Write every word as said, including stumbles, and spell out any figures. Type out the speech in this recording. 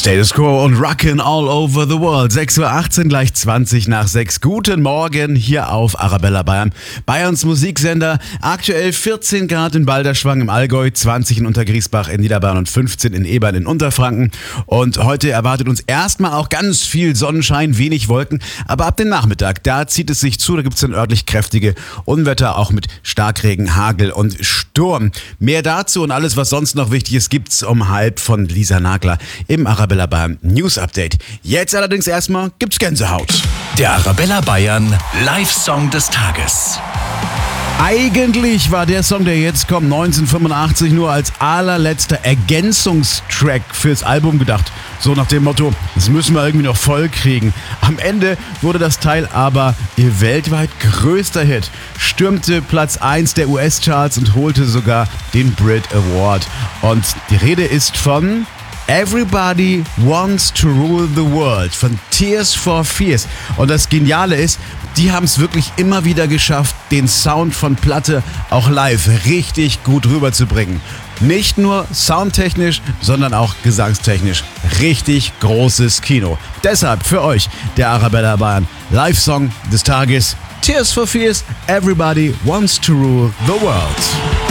Status Quo und Rockin' All Over the World. sechs Uhr achtzehn, gleich zwanzig nach sechs. Guten Morgen hier auf Arabella Bayern. Bayerns Musiksender. Aktuell vierzehn Grad in Balderschwang im Allgäu, zwanzig in Untergriesbach in Niederbayern und fünfzehn in Ebern in Unterfranken. Und heute erwartet uns erstmal auch ganz viel Sonnenschein, wenig Wolken. Aber ab dem Nachmittag, da zieht es sich zu. Da gibt es dann örtlich kräftige Unwetter, auch mit Starkregen, Hagel und Sturm. Mehr dazu und alles, was sonst noch wichtig ist, gibt's um halb von Lisa Nagler im Arabella Bayern News Update. Jetzt allerdings erstmal gibt's Gänsehaut. Der Arabella Bayern Live-Song des Tages. Eigentlich war der Song, der jetzt kommt, neunzehnhundertfünfundachtzig nur als allerletzter Ergänzungstrack fürs Album gedacht. So nach dem Motto, das müssen wir irgendwie noch voll kriegen. Am Ende wurde das Teil aber ihr weltweit größter Hit, stürmte Platz eins der U S-Charts und holte sogar den Brit Award. Und die Rede ist von Everybody Wants to Rule the World von Tears for Fears. Und das Geniale ist, die haben es wirklich immer wieder geschafft, den Sound von Platte auch live richtig gut rüberzubringen. Nicht nur soundtechnisch, sondern auch gesangstechnisch. Richtig großes Kino. Deshalb für euch der Arabella Bayern Live-Song des Tages. Tears for Fears, Everybody Wants to Rule the World.